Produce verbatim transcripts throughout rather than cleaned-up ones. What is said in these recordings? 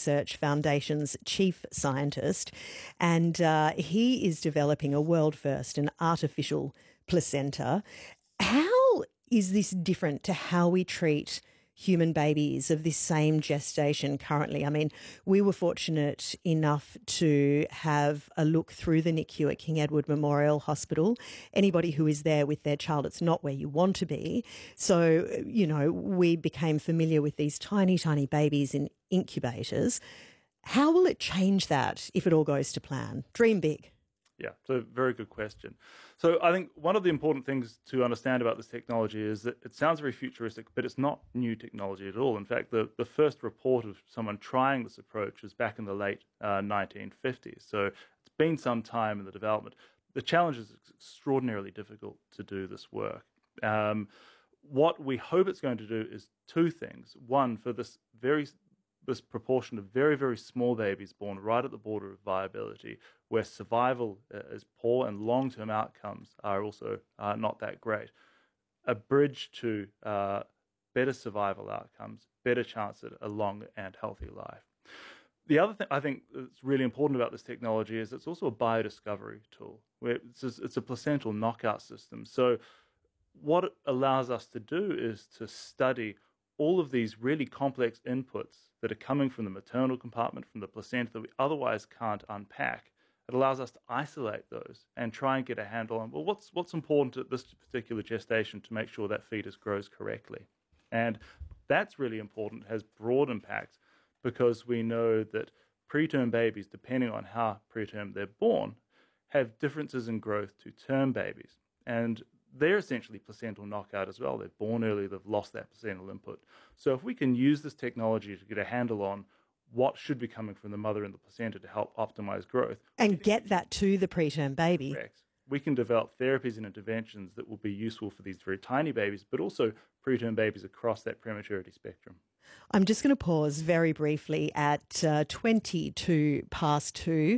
Research Foundation's chief scientist, and uh, he is developing a world first, an artificial placenta. How is this different to how we treat human babies of this same gestation currently? I mean, we were fortunate enough to have a look through the N I C U at King Edward Memorial Hospital. Anybody who is there with their child, it's not where you want to be. So, you know, we became familiar with these tiny, tiny babies in incubators. How will it change that if it all goes to plan? Dream big. Yeah, so very good question. So I think one of the important things to understand about this technology is that it sounds very futuristic, but it's not new technology at all. In fact, the, the first report of someone trying this approach was back in the late uh, nineteen fifties. So it's been some time in the development. The challenge is it's extraordinarily difficult to do this work. Um, what we hope it's going to do is two things. One, for this very this proportion of very, very small babies born right at the border of viability, where survival uh, is poor and long-term outcomes are also uh, not that great. A bridge to uh, better survival outcomes, better chance at a long and healthy life. The other thing I think that's really important about this technology is it's also a biodiscovery tool. Where it's, a, it's a placental knockout system. So what it allows us to do is to study all of these really complex inputs that are coming from the maternal compartment, from the placenta, that we otherwise can't unpack. It allows us to isolate those and try and get a handle on, well, what's what's important at this particular gestation to make sure that fetus grows correctly. And that's really important, it has broad impacts, because we know that preterm babies, depending on how preterm they're born, have differences in growth to term babies. And they're essentially placental knockout as well. They're born early, they've lost that placental input. So if we can use this technology to get a handle on what should be coming from the mother and the placenta to help optimize growth. And get that to the preterm baby. Correct. We can develop therapies and interventions that will be useful for these very tiny babies, but also preterm babies across that prematurity spectrum. I'm just going to pause very briefly at uh, twenty-two past two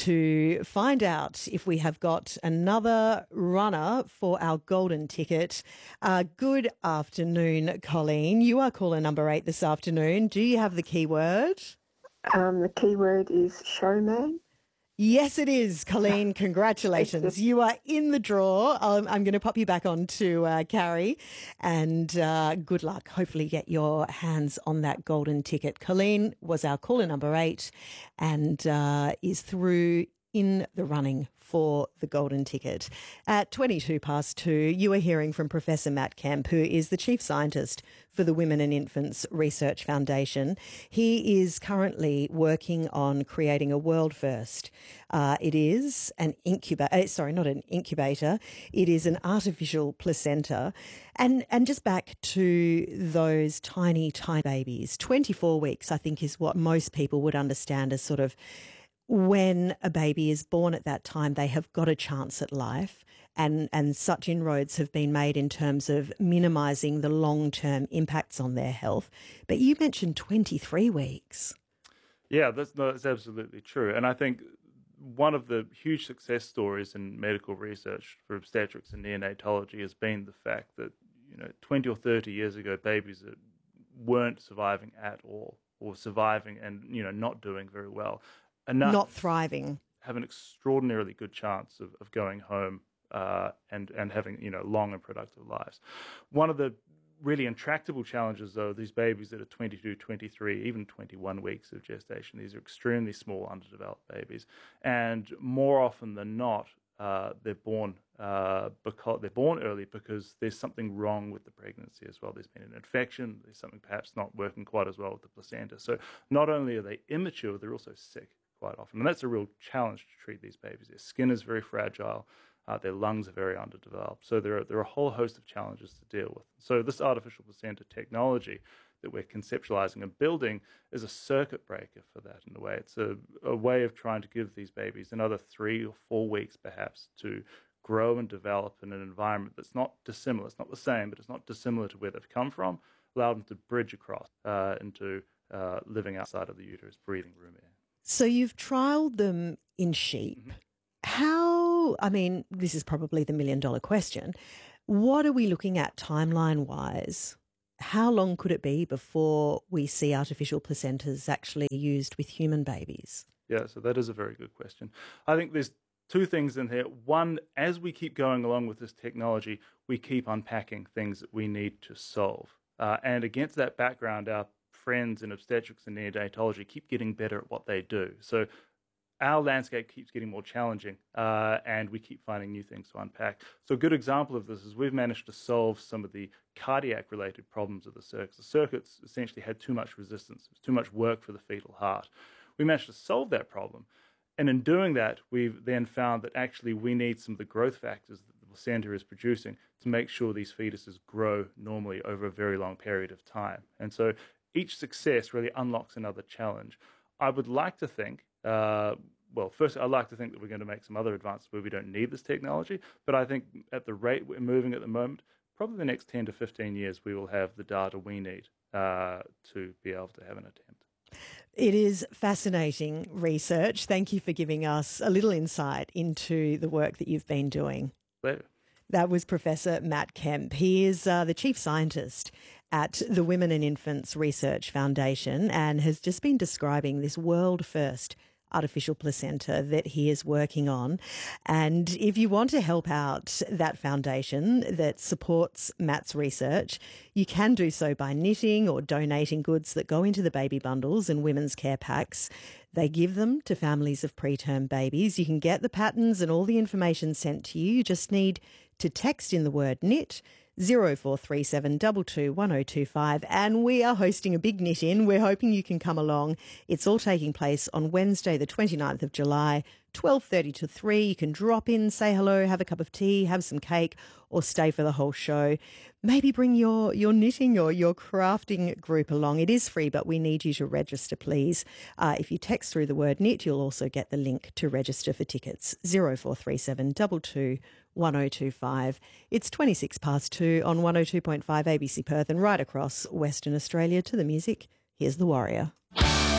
to find out if we have got another runner for our golden ticket. Uh, good afternoon, Colleen. You are caller number eight this afternoon. Do you have the keyword? Um, the keyword is showman. Yes, it is, Colleen. Congratulations. You are in the draw. Um, I'm going to pop you back on to uh, Carrie, and uh, good luck. Hopefully get your hands on that golden ticket. Colleen was our caller number eight and uh, is through in the running for the golden ticket. At twenty-two past two, you are hearing from Professor Matt Kemp, who is the Chief Scientist for the Women and Infants Research Foundation. He is currently working on creating a world first. Uh, it is an incubator, sorry, not an incubator. It is an artificial placenta. And, and just back to those tiny, tiny babies, twenty-four weeks, I think, is what most people would understand as sort of when a baby is born at that time, they have got a chance at life, and, and such inroads have been made in terms of minimising the long-term impacts on their health. But you mentioned twenty-three weeks. Yeah, that's, no, that's absolutely true. And I think one of the huge success stories in medical research for obstetrics and neonatology has been the fact that, you know, twenty or thirty years ago, babies weren't surviving at all, or surviving and, you know, not doing very well. Enough not thriving, have an extraordinarily good chance of, of going home uh, and and having, you know, long and productive lives. One of the really intractable challenges, though, these babies that are twenty-two, twenty-three, even twenty-one weeks of gestation, these are extremely small, underdeveloped babies, and more often than not, uh, they're born uh, because they're born early because there's something wrong with the pregnancy as well. There's been an infection. There's something perhaps not working quite as well with the placenta. So not only are they immature, they're also sick quite often. And that's a real challenge to treat these babies. Their skin is very fragile. Uh, their lungs are very underdeveloped. So there are, there are a whole host of challenges to deal with. So this artificial placenta technology that we're conceptualizing and building is a circuit breaker for that in a way. It's a, a way of trying to give these babies another three or four weeks perhaps to grow and develop in an environment that's not dissimilar. It's not the same, but it's not dissimilar to where they've come from. Allow them to bridge across uh, into uh, living outside of the uterus, breathing room air. So you've trialled them in sheep. Mm-hmm. How, I mean, this is probably the million dollar question. What are we looking at timeline-wise? how long could it be before we see artificial placentas actually used with human babies? Yeah, so that is a very good question. I think there's two things in here. One, as we keep going along with this technology, we keep unpacking things that we need to solve. Uh, and against that background, our friends in obstetrics and neonatology keep getting better at what they do. So our landscape keeps getting more challenging, uh, and we keep finding new things to unpack. So a good example of this is we've managed to solve some of the cardiac-related problems of the circuits. The circuits essentially had too much resistance. It was too much work for the fetal heart. We managed to solve that problem. And in doing that, we've then found that actually we need some of the growth factors that the placenta is producing to make sure these fetuses grow normally over a very long period of time. And so each success really unlocks another challenge. I would like to think, uh, well, first, I'd like to think that we're going to make some other advances where we don't need this technology, but I think at the rate we're moving at the moment, probably the next ten to fifteen years, we will have the data we need uh, to be able to have an attempt. It is fascinating research. Thank you for giving us a little insight into the work that you've been doing. Pleasure. That was Professor Matt Kemp. He is uh, the chief scientist at the Women and Infants Research Foundation and has just been describing this world first artificial placenta that he is working on. And if you want to help out that foundation that supports Matt's research, you can do so by knitting or donating goods that go into the baby bundles and women's care packs. They give them to families of preterm babies. You can get the patterns and all the information sent to you. You just need to text in the word knit, zero four three seven two two one zero two five, and we are hosting a big knit in. We're hoping you can come along. It's all taking place on Wednesday the twenty-ninth of July, twelve thirty to three. You can drop in, say hello, have a cup of tea, have some cake, or stay for the whole show. Maybe bring your, your knitting or your crafting group along. It is free, but we need you to register, please. Uh, if you text through the word knit, you'll also get the link to register for tickets, zero four three seven two two one zero two five. It's twenty-six past two on one oh two point five A B C Perth and right across Western Australia to the music. Here's The Warrior.